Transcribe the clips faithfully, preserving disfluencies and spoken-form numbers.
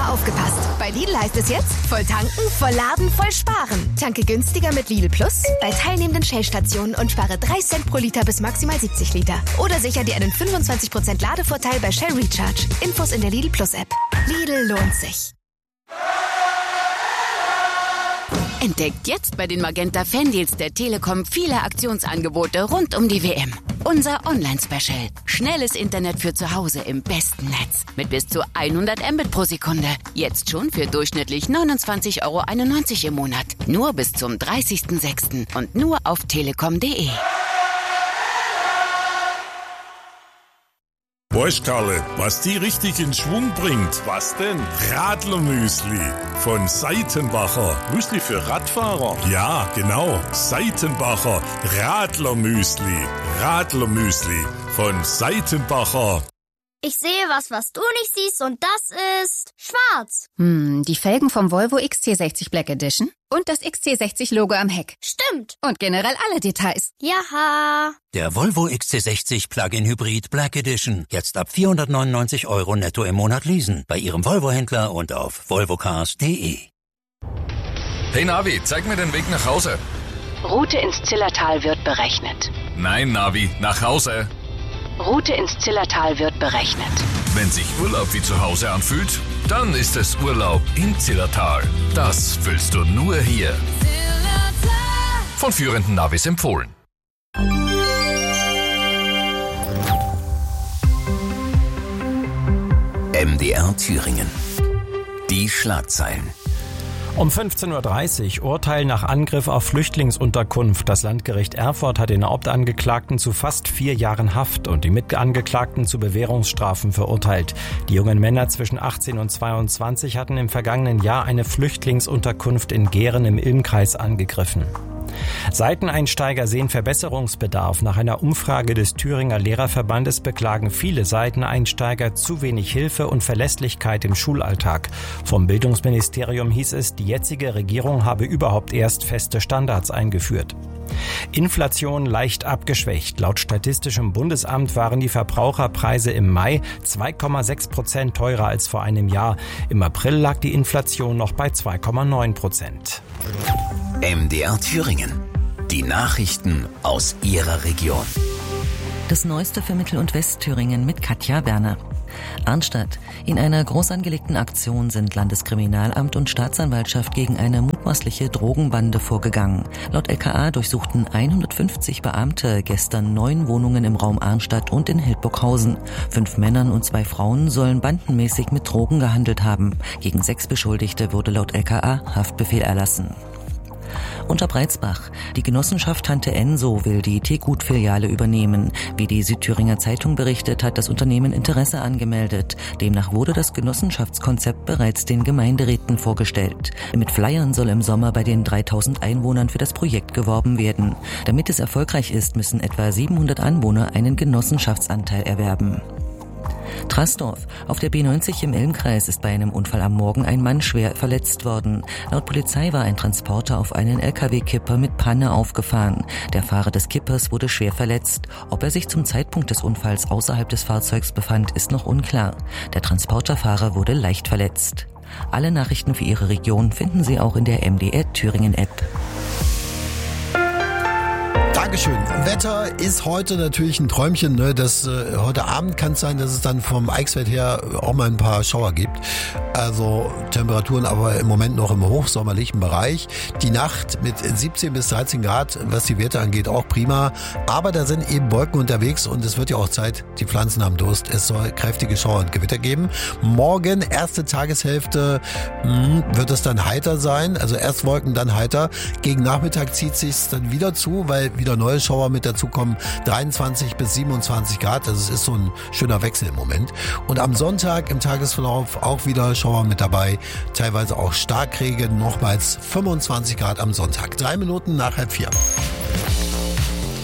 Aber aufgepasst! Bei Lidl heißt es jetzt, voll tanken, voll laden, voll sparen. Tanke günstiger mit Lidl Plus bei teilnehmenden Shell-Stationen und spare drei Cent pro Liter bis maximal siebzig Liter. Oder sicher dir einen fünfundzwanzig Prozent Ladevorteil bei Shell Recharge. Infos in der Lidl Plus App. Lidl lohnt sich. Entdeckt jetzt bei den Magenta Fandeals der Telekom viele Aktionsangebote rund um die W M. Unser Online-Special. Schnelles Internet für zu Hause im besten Netz. Mit bis zu hundert Mbit pro Sekunde. Jetzt schon für durchschnittlich neunundzwanzig Euro einundneunzig im Monat. Nur bis zum dreißigsten sechsten und nur auf telekom punkt de. Weißt Karle, was die richtig in Schwung bringt? Was denn? Radlermüsli von Seitenbacher. Müsli für Radfahrer? Ja, genau. Seitenbacher Radlermüsli. Radlermüsli von Seitenbacher. Ich sehe was, was du nicht siehst, und das ist schwarz. Hm, die Felgen vom Volvo X C sechzig Black Edition und das X C sechzig Logo am Heck. Stimmt. Und generell alle Details. Jaha. Der Volvo X C sechzig Plug-in Hybrid Black Edition. Jetzt ab vierhundertneunundneunzig Euro netto im Monat leasen. Bei Ihrem Volvo-Händler und auf volvocars punkt de. Hey Navi, zeig mir den Weg nach Hause. Route ins Zillertal wird berechnet. Nein, Navi, nach Hause. Route ins Zillertal wird berechnet. Wenn sich Urlaub wie zu Hause anfühlt, dann ist es Urlaub im Zillertal. Das fühlst du nur hier. Von führenden Navis empfohlen. M D R Thüringen. Die Schlagzeilen. Um fünfzehn Uhr dreißig Urteil nach Angriff auf Flüchtlingsunterkunft. Das Landgericht Erfurt hat den Hauptangeklagten zu fast vier Jahren Haft und die Mitangeklagten zu Bewährungsstrafen verurteilt. Die jungen Männer zwischen achtzehn und zweiundzwanzig hatten im vergangenen Jahr eine Flüchtlingsunterkunft in Gehren im Ilmkreis angegriffen. Seiteneinsteiger sehen Verbesserungsbedarf. Nach einer Umfrage des Thüringer Lehrerverbandes beklagen viele Seiteneinsteiger zu wenig Hilfe und Verlässlichkeit im Schulalltag. Vom Bildungsministerium hieß es, die jetzige Regierung habe überhaupt erst feste Standards eingeführt. Inflation leicht abgeschwächt. Laut Statistischem Bundesamt waren die Verbraucherpreise im Mai zwei Komma sechs Prozent teurer als vor einem Jahr. Im April lag die Inflation noch bei zwei Komma neun Prozent. M D R Thüringen. Die Nachrichten aus Ihrer Region. Das Neueste für Mittel- und Westthüringen mit Katja Werner. Arnstadt. In einer groß angelegten Aktion sind Landeskriminalamt und Staatsanwaltschaft gegen eine mutmaßliche Drogenbande vorgegangen. Laut L K A durchsuchten hundertfünfzig Beamte gestern neun Wohnungen im Raum Arnstadt und in Hildburghausen. Fünf Männern und zwei Frauen sollen bandenmäßig mit Drogen gehandelt haben. Gegen sechs Beschuldigte wurde laut L K A Haftbefehl erlassen. Unterbreitsbach. Die Genossenschaft Tante Enso will die Teegut-Filiale übernehmen. Wie die Südthüringer Zeitung berichtet, hat das Unternehmen Interesse angemeldet. Demnach wurde das Genossenschaftskonzept bereits den Gemeinderäten vorgestellt. Mit Flyern soll im Sommer bei den dreitausend Einwohnern für das Projekt geworben werden. Damit es erfolgreich ist, müssen etwa siebenhundert Anwohner einen Genossenschaftsanteil erwerben. Trasdorf. Auf der B neunzig im Ilmkreis ist bei einem Unfall am Morgen ein Mann schwer verletzt worden. Laut Polizei war ein Transporter auf einen L K W-Kipper mit Panne aufgefahren. Der Fahrer des Kippers wurde schwer verletzt. Ob er sich zum Zeitpunkt des Unfalls außerhalb des Fahrzeugs befand, ist noch unklar. Der Transporterfahrer wurde leicht verletzt. Alle Nachrichten für Ihre Region finden Sie auch in der M D R Thüringen App. Dankeschön. Wetter ist heute natürlich ein Träumchen. Ne? Das, äh, heute Abend kann es sein, dass es dann vom Eichsfeld her auch mal ein paar Schauer gibt. Also Temperaturen aber im Moment noch im hochsommerlichen Bereich. Die Nacht mit siebzehn bis dreizehn Grad, was die Werte angeht, auch prima. Aber da sind eben Wolken unterwegs und es wird ja auch Zeit, die Pflanzen haben Durst. Es soll kräftige Schauer und Gewitter geben. Morgen, erste Tageshälfte, mh, wird es dann heiter sein. Also erst Wolken, dann heiter. Gegen Nachmittag zieht sich's dann wieder zu, weil wieder neue Schauer mit dazukommen. dreiundzwanzig bis siebenundzwanzig Grad. Also es ist so ein schöner Wechsel im Moment. Und am Sonntag im Tagesverlauf auch wieder Schauer mit dabei. Teilweise auch Starkregen. Nochmals fünfundzwanzig Grad am Sonntag. Drei Minuten nach halb vier.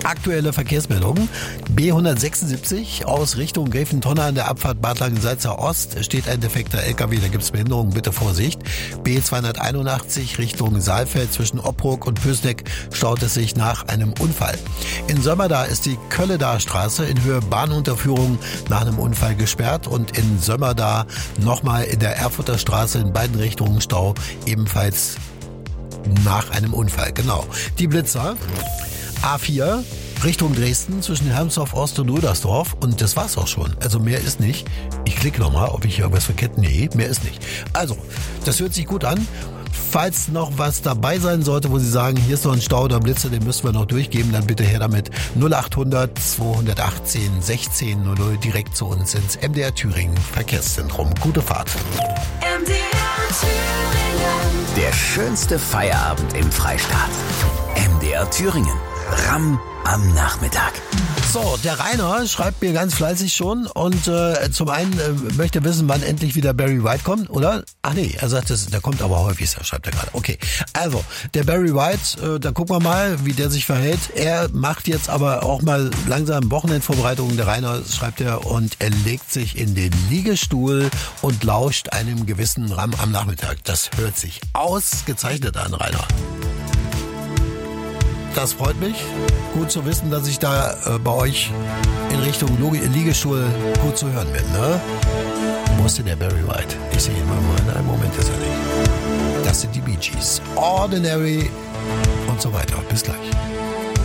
Aktuelle Verkehrsmeldungen. B hundertsechsundsiebzig aus Richtung Gräfentonne an der Abfahrt Bad Langensalza Ost steht ein defekter L K W, da gibt es Behinderungen, bitte Vorsicht. B zweihunderteinundachtzig Richtung Saalfeld zwischen Oppruck und Pößneck staut es sich nach einem Unfall. In Sömmerda ist die Kölledaer Straße in Höhe Bahnunterführung nach einem Unfall gesperrt und in Sömmerda nochmal in der Erfurter Straße in beiden Richtungen Stau, ebenfalls nach einem Unfall. Genau. Die Blitzer. A vier Richtung Dresden zwischen Hermsdorf Ost und Rüdersdorf und das war's auch schon. Also mehr ist nicht. Ich klicke nochmal, ob ich hier irgendwas verkehrt. Nee, mehr ist nicht. Also, das hört sich gut an. Falls noch was dabei sein sollte, wo Sie sagen, hier ist noch ein Stau oder ein Blitzer, den müssen wir noch durchgeben, dann bitte her damit. null achthundert zweihundertachtzehn sechzehn null null direkt zu uns ins M D R Thüringen Verkehrszentrum. Gute Fahrt. M D R Thüringen. Der schönste Feierabend im Freistaat. M D R Thüringen. Ram am Nachmittag. So, der Rainer schreibt mir ganz fleißig schon und äh, zum einen äh, möchte wissen, wann endlich wieder Barry White kommt, oder? Ach nee, er sagt, das, der kommt aber häufig, schreibt er gerade. Okay, also, der Barry White, äh, da gucken wir mal, wie der sich verhält. Er macht jetzt aber auch mal langsam Wochenendvorbereitungen, der Rainer, schreibt er, und er legt sich in den Liegestuhl und lauscht einem gewissen Ram am Nachmittag. Das hört sich ausgezeichnet an, Rainer. Das freut mich. Gut zu wissen, dass ich da äh, bei euch in Richtung Liegestuhl gut zu hören bin. Ne? Wo ist denn der Barry White? Ich sehe ihn mal. In einem Moment ist er nicht. Das sind die Bee Gees. Ordinary und so weiter. Bis gleich.